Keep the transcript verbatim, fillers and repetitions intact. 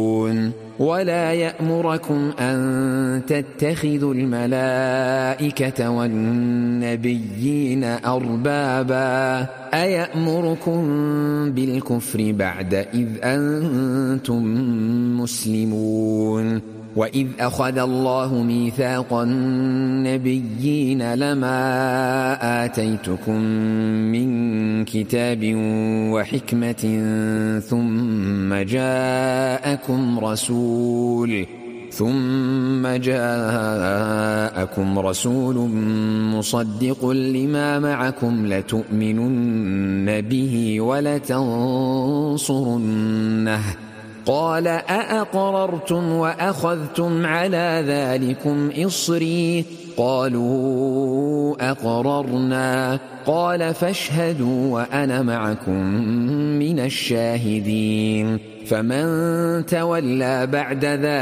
ولا يأمركم أن تتخذوا الملائكة والنبيين أربابا أيأمركم بالكفر بعد إذ أنتم مسلمون وإذ أخذ الله ميثاق النبيين لما آتيتكم من كتاب وحكمة ثم جاءكم رسول ثم جاءكم رسول مصدق لما معكم لتؤمنن به ولتنصرنه قال أأقررتم وأخذتم على ذلكم إصري قالوا أقررنا قال فاشهدوا وأنا معكم من الشاهدين فمن تولى بعد ذلك